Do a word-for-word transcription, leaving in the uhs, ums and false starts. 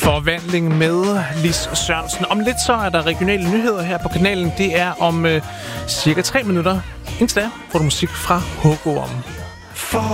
Forvandling med Lis Sørensen. Om lidt så er der regionale nyheder her på kanalen. Det er om øh, cirka tre minutter. Indtil da får du musik fra H K om.